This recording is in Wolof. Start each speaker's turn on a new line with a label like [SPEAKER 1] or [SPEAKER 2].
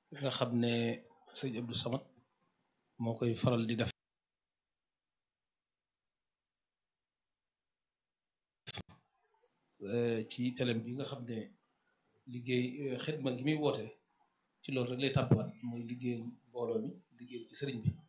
[SPEAKER 1] nga xam ne sëñ Abdou Samad moo koy faral di def ci télém bi nga xam ne liggéey xidma gi muy woote ci loolu rek lay tàbbiwaat mooy liggéeyal mbooloo mi liggéeyal ci sëriñ bi